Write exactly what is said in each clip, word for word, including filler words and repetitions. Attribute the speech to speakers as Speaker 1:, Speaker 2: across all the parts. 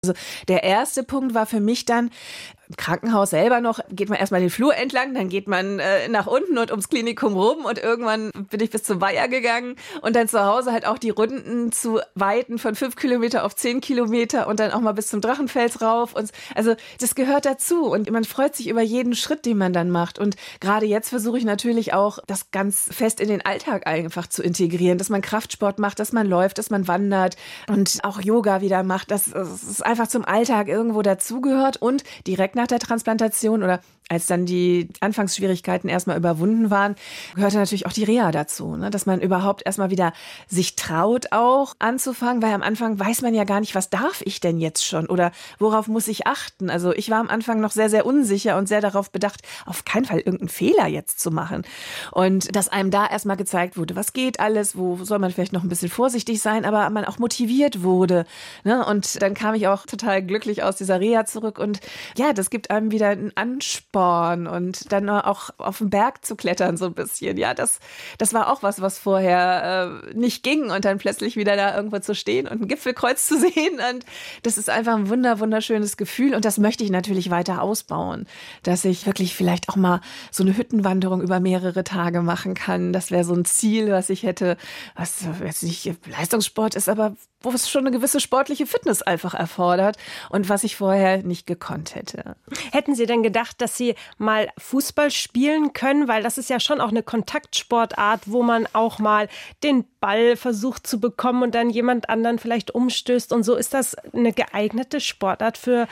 Speaker 1: Also der erste Punkt war für mich dann, im Krankenhaus selber noch, geht man erstmal den Flur entlang, dann geht man äh, nach unten und ums Klinikum rum und irgendwann bin ich bis zum Weiher gegangen und dann zu Hause halt auch die Runden zu weiten von fünf Kilometer auf zehn Kilometer und dann auch mal bis zum Drachenfels rauf. Und also das gehört dazu und man freut sich über jeden Schritt, den man dann macht. Und gerade jetzt versuche ich natürlich auch, das ganz fest in den Alltag einfach zu integrieren, dass man Kraftsport macht, dass man läuft, dass man wandert und auch Yoga wieder macht, dass es einfach zum Alltag irgendwo dazugehört und direkt nach der Transplantation oder als dann die Anfangsschwierigkeiten erstmal überwunden waren, gehörte natürlich auch die Reha dazu, ne? Dass man überhaupt erstmal wieder sich traut auch anzufangen, weil am Anfang weiß man ja gar nicht, was darf ich denn jetzt schon oder worauf muss ich achten. Also ich war am Anfang noch sehr, sehr unsicher und sehr darauf bedacht, auf keinen Fall irgendeinen Fehler jetzt zu machen. Und dass einem da erstmal gezeigt wurde, was geht alles, wo soll man vielleicht noch ein bisschen vorsichtig sein, aber man auch motiviert wurde, ne? Und dann kam ich auch total glücklich aus dieser Reha zurück und ja, das gibt einem wieder einen Ansporn und dann auch auf den Berg zu klettern so ein bisschen. Ja, das, das war auch was, was vorher äh, nicht ging und dann plötzlich wieder da irgendwo zu stehen und ein Gipfelkreuz zu sehen. Und das ist einfach ein wunder, wunderschönes Gefühl und das möchte ich natürlich weiter ausbauen, dass ich wirklich vielleicht auch mal so eine Hüttenwanderung über mehrere Tage machen kann. Das wäre so ein Ziel, was ich hätte, was jetzt nicht Leistungssport ist, aber wo es schon eine gewisse sportliche Fitness einfach erfordert und was ich vorher nicht gekonnt hätte.
Speaker 2: Hätten Sie denn gedacht, dass Sie mal Fußball spielen können? Weil das ist ja schon auch eine Kontaktsportart, wo man auch mal den Ball versucht zu bekommen und dann jemand anderen vielleicht umstößt und so. Ist das eine geeignete Sportart für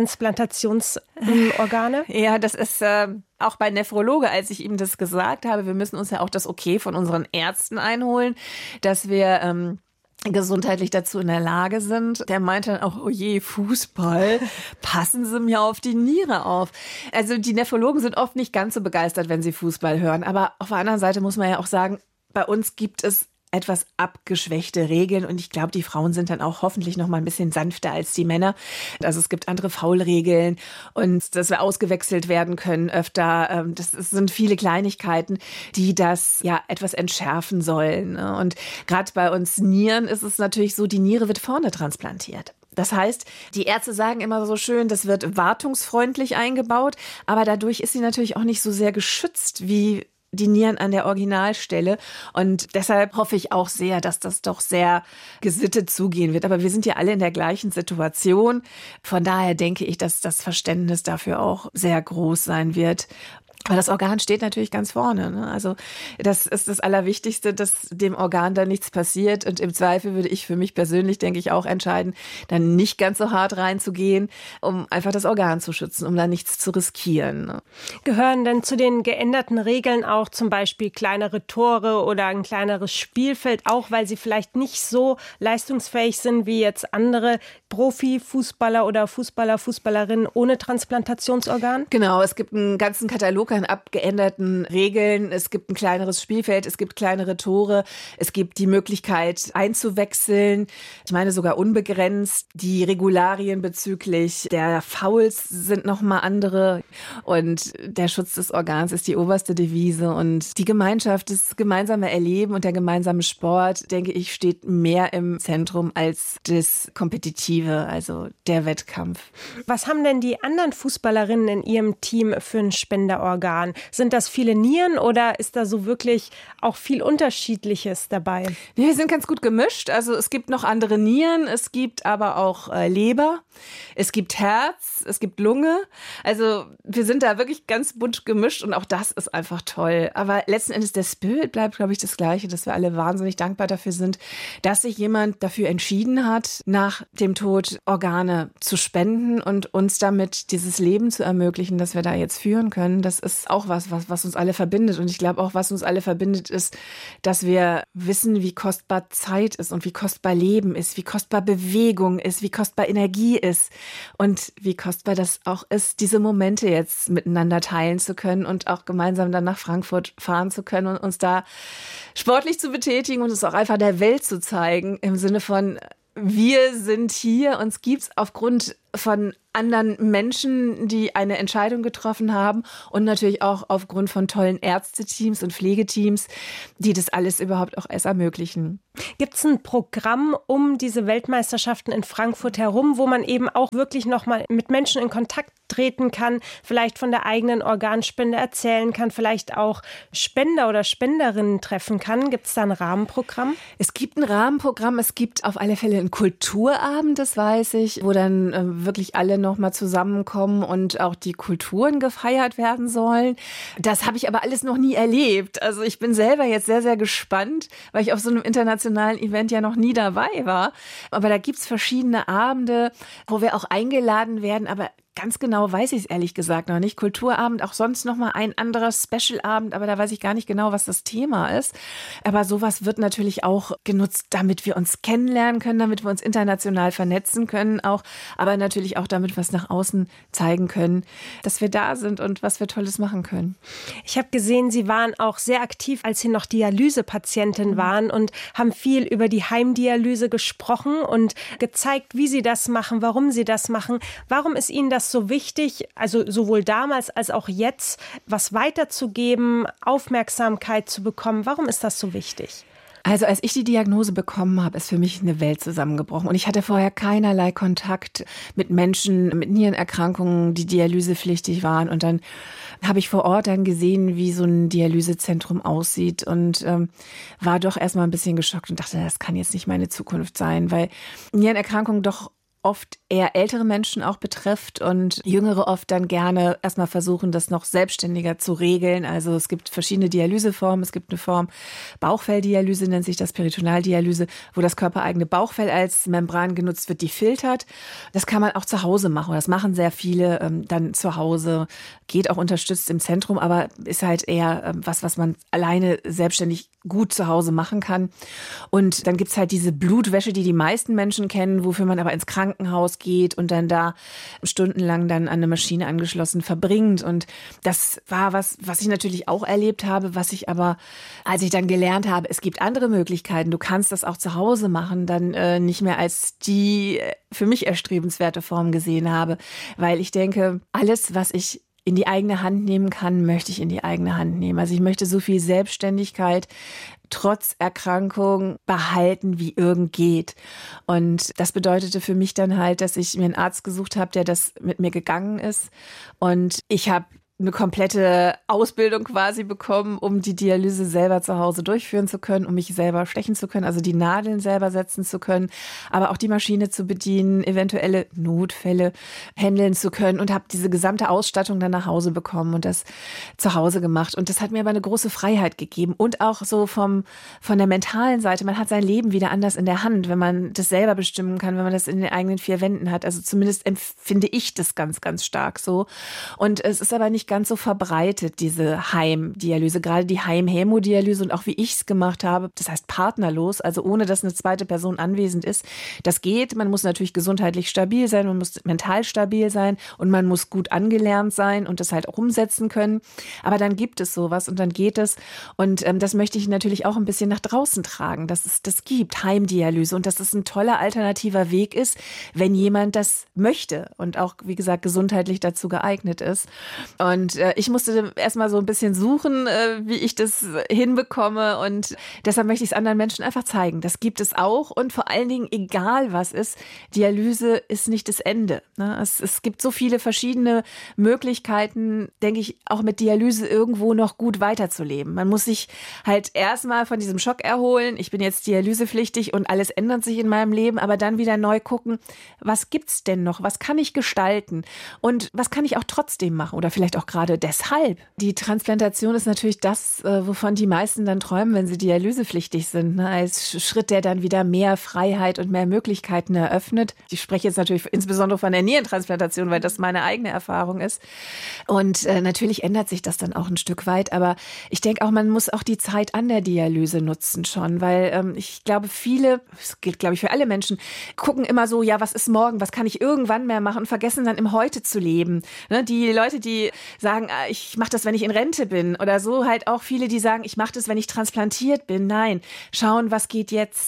Speaker 2: Transplantationsorgane?
Speaker 1: Ja, das ist äh, auch bei Nephrologe, als ich ihm das gesagt habe, wir müssen uns ja auch das Okay von unseren Ärzten einholen, dass wir ähm, gesundheitlich dazu in der Lage sind. Der meinte dann auch, oh je, Fußball, passen Sie mir auf die Niere auf. Also die Nephrologen sind oft nicht ganz so begeistert, wenn sie Fußball hören. Aber auf der anderen Seite muss man ja auch sagen, bei uns gibt es etwas abgeschwächte Regeln und ich glaube, die Frauen sind dann auch hoffentlich noch mal ein bisschen sanfter als die Männer. Also es gibt andere Foulregeln und dass wir ausgewechselt werden können öfter. Das sind viele Kleinigkeiten, die das ja etwas entschärfen sollen. Und gerade bei uns Nieren ist es natürlich so, die Niere wird vorne transplantiert. Das heißt, die Ärzte sagen immer so schön, das wird wartungsfreundlich eingebaut, aber dadurch ist sie natürlich auch nicht so sehr geschützt wie die Nieren an der Originalstelle. Und deshalb hoffe ich auch sehr, dass das doch sehr gesittet zugehen wird. Aber wir sind ja alle in der gleichen Situation. Von daher denke ich, dass das Verständnis dafür auch sehr groß sein wird. Aber das Organ steht natürlich ganz vorne, ne? Also das ist das Allerwichtigste, dass dem Organ da nichts passiert. Und im Zweifel würde ich für mich persönlich, denke ich, auch entscheiden, dann nicht ganz so hart reinzugehen, um einfach das Organ zu schützen, um da nichts zu riskieren, ne?
Speaker 2: Gehören denn zu den geänderten Regeln auch zum Beispiel kleinere Tore oder ein kleineres Spielfeld, auch weil sie vielleicht nicht so leistungsfähig sind wie jetzt andere Profifußballer oder Fußballer, Fußballerinnen ohne Transplantationsorgan?
Speaker 1: Genau, es gibt einen ganzen Katalog an abgeänderten Regeln. Es gibt ein kleineres Spielfeld, es gibt kleinere Tore, es gibt die Möglichkeit einzuwechseln. Ich meine sogar unbegrenzt. Die Regularien bezüglich der Fouls sind nochmal andere und der Schutz des Organs ist die oberste Devise und die Gemeinschaft, das gemeinsame Erleben und der gemeinsame Sport, denke ich, steht mehr im Zentrum als das Kompetitive, also der Wettkampf.
Speaker 2: Was haben denn die anderen Fußballerinnen in ihrem Team für ein Spenderorgan? Sind das viele Nieren oder ist da so wirklich auch viel Unterschiedliches dabei?
Speaker 1: Wir sind ganz gut gemischt. Also es gibt noch andere Nieren, es gibt aber auch äh, Leber, es gibt Herz, es gibt Lunge. Also wir sind da wirklich ganz bunt gemischt und auch das ist einfach toll. Aber letzten Endes der Spirit bleibt, glaube ich, das Gleiche, dass wir alle wahnsinnig dankbar dafür sind, dass sich jemand dafür entschieden hat, nach dem Tod Organe zu spenden und uns damit dieses Leben zu ermöglichen, das wir da jetzt führen können. Das ist auch was, was, was uns alle verbindet. Und ich glaube auch, was uns alle verbindet, ist, dass wir wissen, wie kostbar Zeit ist und wie kostbar Leben ist, wie kostbar Bewegung ist, wie kostbar Energie ist und wie kostbar das auch ist, diese Momente jetzt miteinander teilen zu können und auch gemeinsam dann nach Frankfurt fahren zu können und uns da sportlich zu betätigen und es auch einfach der Welt zu zeigen, im Sinne von, wir sind hier, uns gibt's aufgrund von anderen Menschen, die eine Entscheidung getroffen haben und natürlich auch aufgrund von tollen Ärzteteams und Pflegeteams, die das alles überhaupt auch erst ermöglichen.
Speaker 2: Gibt es ein Programm um diese Weltmeisterschaften in Frankfurt herum, wo man eben auch wirklich nochmal mit Menschen in Kontakt treten kann, vielleicht von der eigenen Organspende erzählen kann, vielleicht auch Spender oder Spenderinnen treffen kann? Gibt es da ein Rahmenprogramm?
Speaker 1: Es gibt ein Rahmenprogramm, es gibt auf alle Fälle einen Kulturabend, das weiß ich, wo dann äh, wirklich alle nochmal zusammenkommen und auch die Kulturen gefeiert werden sollen. Das habe ich aber alles noch nie erlebt. Also ich bin selber jetzt sehr, sehr gespannt, weil ich auf so einem internationalen Event ja noch nie dabei war. Aber da gibt's verschiedene Abende, wo wir auch eingeladen werden, aber ganz genau weiß ich es ehrlich gesagt noch nicht. Kulturabend, auch sonst noch mal ein anderer Special-Abend, aber da weiß ich gar nicht genau, was das Thema ist. Aber sowas wird natürlich auch genutzt, damit wir uns kennenlernen können, damit wir uns international vernetzen können auch, aber natürlich auch damit wir es nach außen zeigen können, dass wir da sind und was wir Tolles machen können.
Speaker 2: Ich habe gesehen, Sie waren auch sehr aktiv, als Sie noch Dialysepatientin waren und haben viel über die Heimdialyse gesprochen und gezeigt, wie Sie das machen, warum Sie das machen. Warum ist Ihnen das so wichtig, also sowohl damals als auch jetzt, was weiterzugeben, Aufmerksamkeit zu bekommen? Warum ist das so wichtig?
Speaker 1: Also als ich die Diagnose bekommen habe, ist für mich eine Welt zusammengebrochen. Und ich hatte vorher keinerlei Kontakt mit Menschen mit Nierenerkrankungen, die dialysepflichtig waren. Und dann habe ich vor Ort dann gesehen, wie so ein Dialysezentrum aussieht und ähm, war doch erstmal ein bisschen geschockt und dachte, das kann jetzt nicht meine Zukunft sein, weil Nierenerkrankungen doch oft eher ältere Menschen auch betrifft und Jüngere oft dann gerne erstmal versuchen, das noch selbstständiger zu regeln. Also es gibt verschiedene Dialyseformen. Es gibt eine Form Bauchfelldialyse, nennt sich das Peritonaldialyse, wo das körpereigene Bauchfell als Membran genutzt wird, die filtert. Das kann man auch zu Hause machen. Das machen sehr viele ähm, dann zu Hause. Geht auch unterstützt im Zentrum, aber ist halt eher ähm, was, was man alleine selbstständig gut zu Hause machen kann. Und dann gibt's halt diese Blutwäsche, die die meisten Menschen kennen, wofür man aber ins Krankenhaus geht und dann da stundenlang dann an eine Maschine angeschlossen verbringt. Und das war was, was ich natürlich auch erlebt habe, was ich aber, als ich dann gelernt habe, es gibt andere Möglichkeiten, du kannst das auch zu Hause machen, dann äh, nicht mehr als die für mich erstrebenswerte Form gesehen habe. Weil ich denke, alles, was ich in die eigene Hand nehmen kann, möchte ich in die eigene Hand nehmen. Also ich möchte so viel Selbstständigkeit trotz Erkrankung behalten, wie irgend geht. Und das bedeutete für mich dann halt, dass ich mir einen Arzt gesucht habe, der das mit mir gegangen ist. Und ich habe eine komplette Ausbildung quasi bekommen, um die Dialyse selber zu Hause durchführen zu können, um mich selber stechen zu können, also die Nadeln selber setzen zu können, aber auch die Maschine zu bedienen, eventuelle Notfälle handeln zu können und habe diese gesamte Ausstattung dann nach Hause bekommen und das zu Hause gemacht. Und das hat mir aber eine große Freiheit gegeben und auch so vom von der mentalen Seite. Man hat sein Leben wieder anders in der Hand, wenn man das selber bestimmen kann, wenn man das in den eigenen vier Wänden hat. Also zumindest empfinde ich das ganz, ganz stark so. Und es ist aber nicht ganz so verbreitet, diese Heimdialyse, gerade die Heimhämodialyse und auch wie ich es gemacht habe, das heißt partnerlos, also ohne, dass eine zweite Person anwesend ist. Das geht, man muss natürlich gesundheitlich stabil sein, man muss mental stabil sein und man muss gut angelernt sein und das halt auch umsetzen können. Aber dann gibt es sowas und dann geht es und ähm, das möchte ich natürlich auch ein bisschen nach draußen tragen, dass es das gibt, Heimdialyse und dass es ein toller alternativer Weg ist, wenn jemand das möchte und auch, wie gesagt, gesundheitlich dazu geeignet ist. Und Und äh, ich musste erstmal so ein bisschen suchen, äh, wie ich das hinbekomme. Und deshalb möchte ich es anderen Menschen einfach zeigen. Das gibt es auch. Und vor allen Dingen, egal was ist, Dialyse ist nicht das Ende. Ne? Es, es gibt so viele verschiedene Möglichkeiten, denke ich, auch mit Dialyse irgendwo noch gut weiterzuleben. Man muss sich halt erstmal von diesem Schock erholen. Ich bin jetzt dialysepflichtig und alles ändert sich in meinem Leben. Aber dann wieder neu gucken, was gibt's denn noch? Was kann ich gestalten? Und was kann ich auch trotzdem machen? Oder vielleicht auch gerade deshalb. Die Transplantation ist natürlich das, wovon die meisten dann träumen, wenn sie dialysepflichtig sind, ne? Als Schritt, der dann wieder mehr Freiheit und mehr Möglichkeiten eröffnet. Ich spreche jetzt natürlich insbesondere von der Nierentransplantation, weil das meine eigene Erfahrung ist. Und äh, natürlich ändert sich das dann auch ein Stück weit, aber ich denke auch, man muss auch die Zeit an der Dialyse nutzen schon, weil ähm, ich glaube, viele, das gilt glaube ich für alle Menschen, gucken immer so, ja, was ist morgen, was kann ich irgendwann mehr machen und vergessen dann im Heute zu leben. Ne? Die Leute, die sagen, ich mache das, wenn ich in Rente bin oder so, halt auch viele, die sagen, ich mache das, wenn ich transplantiert bin. Nein, schauen, was geht jetzt.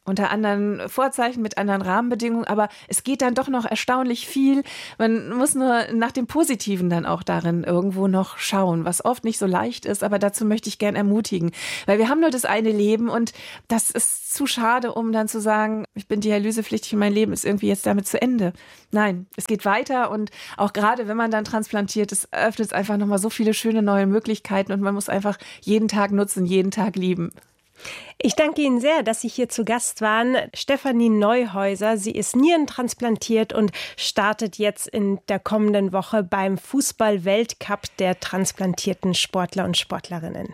Speaker 1: unter anderen Vorzeichen, mit anderen Rahmenbedingungen, aber es geht dann doch noch erstaunlich viel. Man muss nur nach dem Positiven dann auch darin irgendwo noch schauen, was oft nicht so leicht ist, aber dazu möchte ich gern ermutigen, weil wir haben nur das eine Leben und das ist zu schade, um dann zu sagen, ich bin dialysepflichtig und mein Leben ist irgendwie jetzt damit zu Ende. Nein, es geht weiter und auch gerade wenn man dann transplantiert, es öffnet einfach nochmal so viele schöne neue Möglichkeiten und man muss einfach jeden Tag nutzen, jeden Tag lieben.
Speaker 2: Ich danke Ihnen sehr, dass Sie hier zu Gast waren. Stefanie Neuhäuser, sie ist nierentransplantiert und startet jetzt in der kommenden Woche beim Fußball-Weltcup der transplantierten Sportler und Sportlerinnen.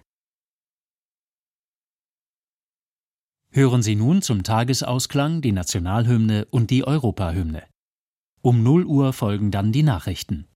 Speaker 3: Hören Sie nun zum Tagesausklang die Nationalhymne und die Europahymne. Um null Uhr folgen dann die Nachrichten.